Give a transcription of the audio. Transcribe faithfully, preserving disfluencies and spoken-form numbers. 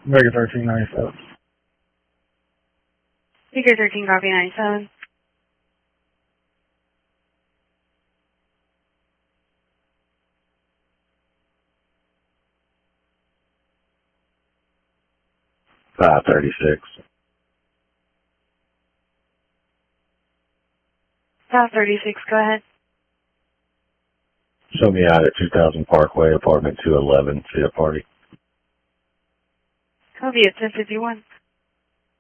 Vega thirteen ninety-seven. Vega thirteen, copy ninety-seven. five thirty-six. five thirty-six, go ahead. Show me out at two thousand Parkway, apartment two eleven, see a party. Copy at ten fifty-one.